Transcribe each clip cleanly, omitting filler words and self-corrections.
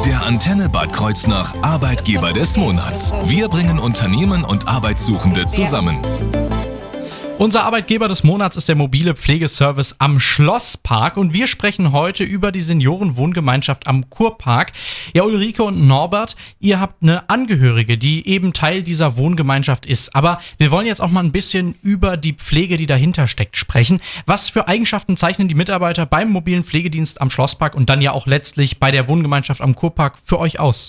Der Antenne Bad Kreuznach Arbeitgeber des Monats. Wir bringen Unternehmen und Arbeitssuchende zusammen. Unser Arbeitgeber des Monats ist der mobile Pflegeservice am Schlosspark und wir sprechen heute über die Seniorenwohngemeinschaft am Kurpark. Ja, Ulrike und Norbert, ihr habt eine Angehörige, die eben Teil dieser Wohngemeinschaft ist. Aber wir wollen jetzt auch mal ein bisschen über die Pflege, die dahinter steckt, sprechen. Was für Eigenschaften zeichnen die Mitarbeiter beim mobilen Pflegedienst am Schlosspark und dann ja auch letztlich bei der Wohngemeinschaft am Kurpark für euch aus?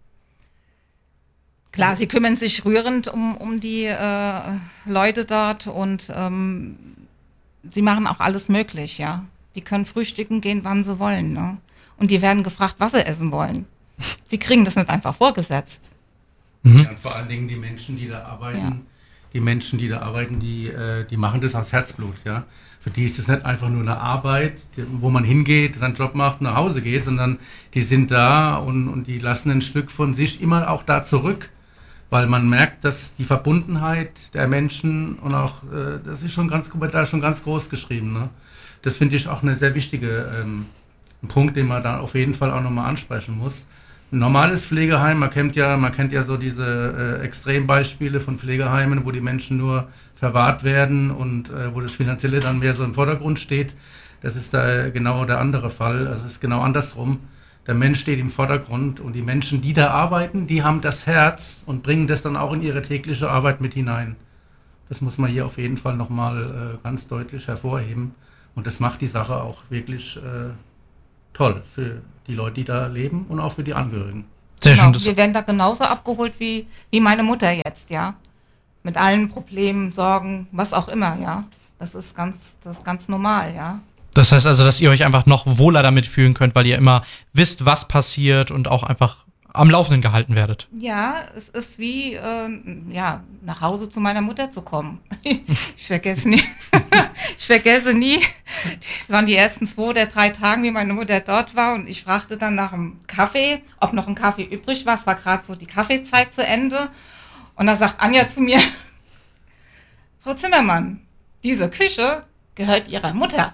Klar, sie kümmern sich rührend um die Leute dort und sie machen auch alles möglich, ja. Die können frühstücken gehen, wann sie wollen, ne? Und die werden gefragt, was sie essen wollen. Sie kriegen das nicht einfach vorgesetzt. Ja, und vor allen Dingen die Menschen, die da arbeiten, die machen das aus Herzblut, ja. Für die ist es nicht einfach nur eine Arbeit, wo man hingeht, seinen Job macht, nach Hause geht, sondern die sind da und die lassen ein Stück von sich immer auch da zurück. Weil man merkt, dass die Verbundenheit der Menschen und auch, das ist schon ganz groß geschrieben. Ne? Das finde ich auch eine sehr wichtige Punkt, den man da auf jeden Fall auch nochmal ansprechen muss. Ein normales Pflegeheim, man kennt ja so diese Extrembeispiele von Pflegeheimen, wo die Menschen nur verwahrt werden und wo das Finanzielle dann mehr so im Vordergrund steht. Das ist da genau der andere Fall. Also es ist genau andersrum. Der Mensch steht im Vordergrund und die Menschen, die da arbeiten, die haben das Herz und bringen das dann auch in ihre tägliche Arbeit mit hinein. Das muss man hier auf jeden Fall nochmal ganz deutlich hervorheben. Und das macht die Sache auch wirklich toll für die Leute, die da leben und auch für die Angehörigen. Sehr schön. Wir werden da genauso abgeholt wie meine Mutter jetzt, ja. Mit allen Problemen, Sorgen, was auch immer, ja. Das ist ganz normal, ja. Das heißt also, dass ihr euch einfach noch wohler damit fühlen könnt, weil ihr immer wisst, was passiert und auch einfach am Laufenden gehalten werdet. Ja, es ist wie, nach Hause zu meiner Mutter zu kommen. Ich vergesse nie. Das waren die ersten 2 oder 3 Tage, wie meine Mutter dort war und ich fragte dann nach einem Kaffee, ob noch ein Kaffee übrig war. Es war gerade so die Kaffeezeit zu Ende. Und da sagt Anja zu mir, Frau Zimmermann, diese Küche gehört Ihrer Mutter.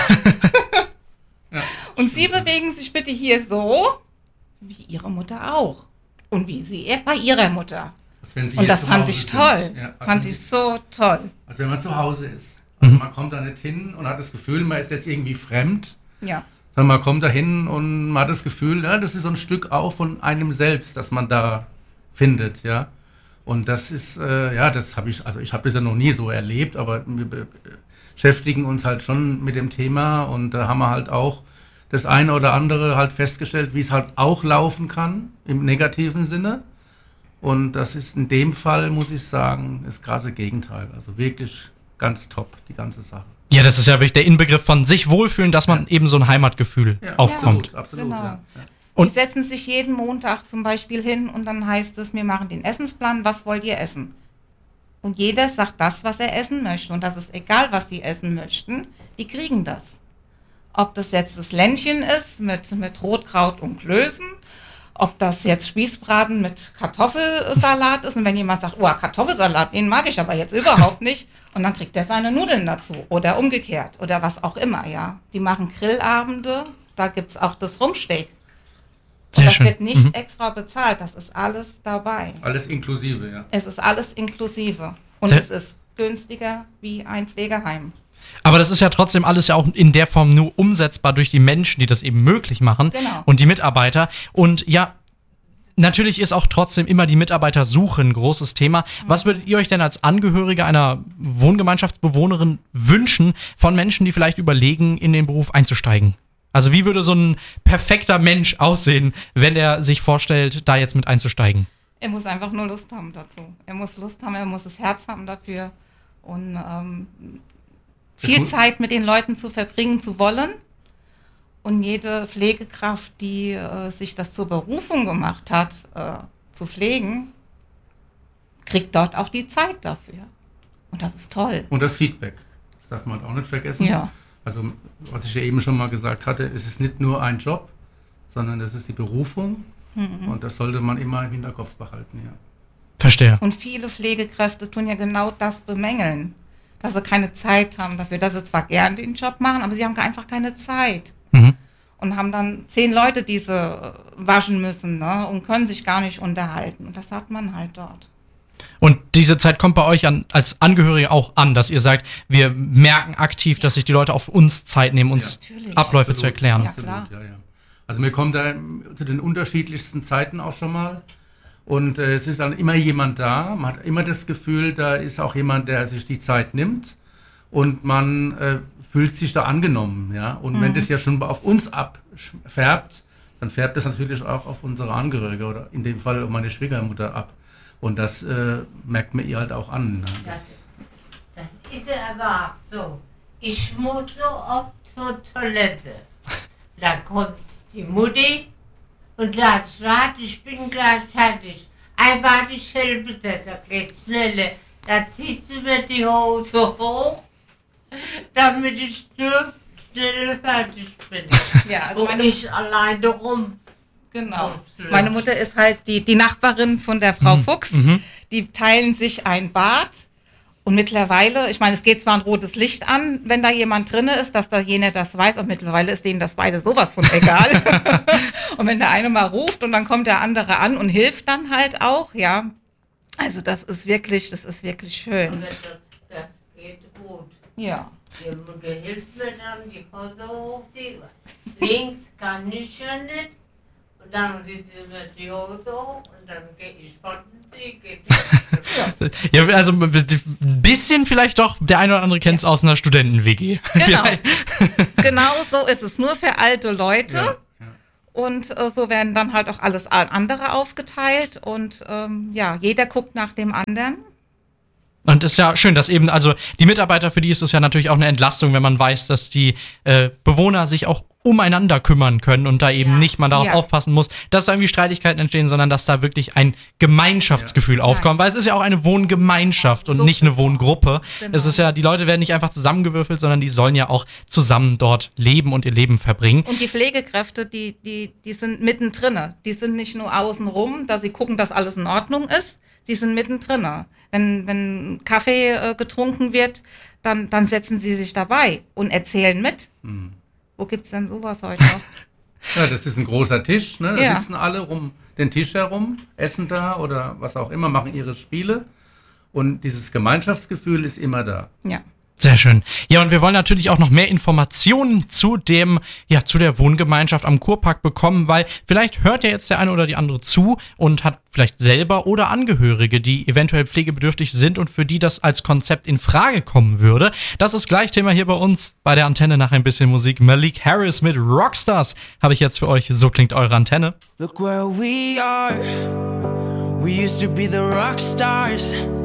Ja, und Sie bewegen sich bitte hier so, wie Ihre Mutter auch. Und wie Sie bei Ihrer Mutter. Und das fand ich toll. Ja, fand ich so toll. Also wenn man zu Hause ist. Also man kommt da nicht hin und hat das Gefühl, man ist jetzt irgendwie fremd. Ja. Sondern man kommt da hin und man hat das Gefühl, ja, das ist so ein Stück auch von einem selbst, das man da findet, ja. Und das ist, das habe ich habe das ja noch nie so erlebt, aber wir beschäftigen uns halt schon mit dem Thema und da haben wir halt auch das eine oder andere halt festgestellt, wie es halt auch laufen kann, im negativen Sinne. Und das ist in dem Fall, muss ich sagen, das krasse Gegenteil. Also wirklich ganz top, die ganze Sache. Ja, das ist ja wirklich der Inbegriff von sich wohlfühlen, dass man eben so ein Heimatgefühl aufkommt. Absolut, Genau. ja. Und die setzen sich jeden Montag zum Beispiel hin und dann heißt es, wir machen den Essensplan, was wollt ihr essen? Und jeder sagt das, was er essen möchte. Und das ist egal, was sie essen möchten, die kriegen das. Ob das jetzt das Ländchen ist mit Rotkraut und Klößen, ob das jetzt Spießbraten mit Kartoffelsalat ist. Und wenn jemand sagt, Kartoffelsalat, den mag ich aber jetzt überhaupt nicht. Und dann kriegt er seine Nudeln dazu. Oder umgekehrt. Oder was auch immer, ja. Die machen Grillabende, da gibt es auch das Rumpsteak. Und das wird nicht extra bezahlt, das ist alles dabei. Alles inklusive, ja. Es ist alles inklusive. Und es ist günstiger wie ein Pflegeheim. Aber das ist ja trotzdem alles ja auch in der Form nur umsetzbar durch die Menschen, die das eben möglich machen. Genau. Und die Mitarbeiter. Und ja, natürlich ist auch trotzdem immer die Mitarbeitersuche ein großes Thema. Was würdet ihr euch denn als Angehörige einer Wohngemeinschaftsbewohnerin wünschen von Menschen, die vielleicht überlegen, in den Beruf einzusteigen? Also wie würde so ein perfekter Mensch aussehen, wenn er sich vorstellt, da jetzt mit einzusteigen? Er muss einfach nur Lust haben dazu. Er muss Lust haben, er muss das Herz haben dafür. Und viel Zeit mit den Leuten zu verbringen zu wollen. Und jede Pflegekraft, die sich das zur Berufung gemacht hat, zu pflegen, kriegt dort auch die Zeit dafür. Und das ist toll. Und das Feedback, das darf man auch nicht vergessen. Ja. Also, was ich ja eben schon mal gesagt hatte, es ist nicht nur ein Job, sondern das ist die Berufung. Und das sollte man immer im Hinterkopf behalten, ja. Verstehe. Und viele Pflegekräfte tun ja genau das bemängeln, dass sie keine Zeit haben dafür, dass sie zwar gern den Job machen, aber sie haben einfach keine Zeit. und haben dann 10 Leute, die sie waschen müssen, ne? Und können sich gar nicht unterhalten. Und das hat man halt dort. Und diese Zeit kommt bei euch als Angehörige auch an, dass ihr sagt, wir merken aktiv, dass sich die Leute auf uns Zeit nehmen, uns Abläufe zu erklären. Ja, klar. Ja. Also wir kommen da zu den unterschiedlichsten Zeiten auch schon mal. Und es ist dann immer jemand da. Man hat immer das Gefühl, da ist auch jemand, der sich die Zeit nimmt. Und man fühlt sich da angenommen. Ja? Und wenn das ja schon auf uns abfärbt, dann färbt das natürlich auch auf unsere Angehörige oder in dem Fall auf meine Schwiegermutter ab. Und das merkt man ihr halt auch an. Ne? Das ist aber auch so. Ich muss so oft zur Toilette. Da kommt die Mutti und sagt, warte, ich bin gleich fertig. Einfach, ich helfe dir, da geht's schneller. Da zieht sie mir die Hose hoch, damit ich nur schneller fertig bin. Ja, also und ich alleine rum. Genau. Meine Mutter ist halt die Nachbarin von der Frau Fuchs. Die teilen sich ein Bad. Und mittlerweile, ich meine, es geht zwar ein rotes Licht an, wenn da jemand drin ist, dass da jener das weiß, aber mittlerweile ist denen das beide sowas von egal. Und wenn der eine mal ruft und dann kommt der andere an und hilft dann halt auch, ja. Also das ist wirklich schön. Aber das geht gut. Ja. Die Mutter hilft mir dann, die Hose hochziehen. Links kann ich ja nicht. Und dann zieht sie mir die Hose hoch und dann gehe ich von sie. Ja, also ein bisschen vielleicht doch, der eine oder andere kennt es aus einer Studenten-WG. Genau. Genau so ist es. Nur für alte Leute. Ja. Und so werden dann halt auch alles andere aufgeteilt. Und jeder guckt nach dem anderen. Und ist ja schön, dass eben, also die Mitarbeiter, für die ist es ja natürlich auch eine Entlastung, wenn man weiß, dass die Bewohner sich auch umeinander kümmern können und da eben nicht man darauf aufpassen muss, dass da irgendwie Streitigkeiten entstehen, sondern dass da wirklich ein Gemeinschaftsgefühl aufkommt, weil es ist ja auch eine Wohngemeinschaft und So nicht eine ist es. Wohngruppe. Genau. Es ist ja, die Leute werden nicht einfach zusammengewürfelt, sondern die sollen ja auch zusammen dort leben und ihr Leben verbringen. Und die Pflegekräfte, die sind mittendrin. Die sind nicht nur außen rum, dass sie gucken, dass alles in Ordnung ist. Sie sind mittendrin. Wenn Kaffee getrunken wird, dann setzen sie sich dabei und erzählen mit. Wo gibt's denn sowas heute noch? Ja, das ist ein großer Tisch. Ne? Da Ja. sitzen alle um den Tisch herum, essen da oder was auch immer, machen ihre Spiele. Und dieses Gemeinschaftsgefühl ist immer da. Ja. Sehr schön. Ja, und wir wollen natürlich auch noch mehr Informationen zu der Wohngemeinschaft am Kurpark bekommen, weil vielleicht hört ja jetzt der eine oder die andere zu und hat vielleicht selber oder Angehörige, die eventuell pflegebedürftig sind und für die das als Konzept in Frage kommen würde. Das ist gleich Thema hier bei uns bei der Antenne nach ein bisschen Musik. Malik Harris mit Rockstars habe ich jetzt für euch. So klingt eure Antenne. Look where we are. We used to be the rock stars.